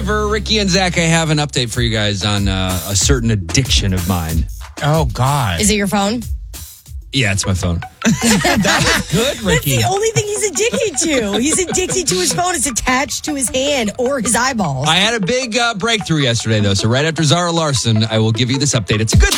However, Ricky and Zach, I have an update for you guys on a certain addiction of mine. Oh, God. Is it your phone? Yeah, it's my phone. That was good, Ricky. That's the only thing he's addicted to. He's addicted to his phone. It's attached to his hand or his eyeballs. I had a big breakthrough yesterday, though. So right after Zara Larson, I will give you this update. It's a good